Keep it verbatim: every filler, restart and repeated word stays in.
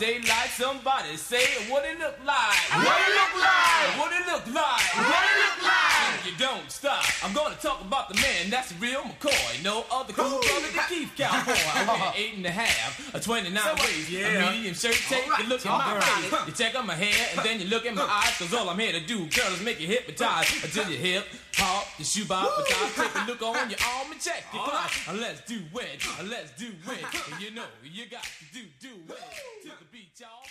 Daylight, somebody say what it look like. What it look like? What it look like? What it look like? You don't stop. I'm gonna talk about the man that's real McCoy. No other cool brother than Keith Cowboy. I wear eight and a half, a twenty-nine waist, yeah. a medium shirt. Take All right. a look at my face. You check out my hair and then you look at my eyes. Cause all I'm here to do, girl, is make you hypnotized until your hip hop, the shoe bob, but take a look on your arm and check it. Come on, let's do it. Let's do it. You know you got to do do it to the beat, y'all.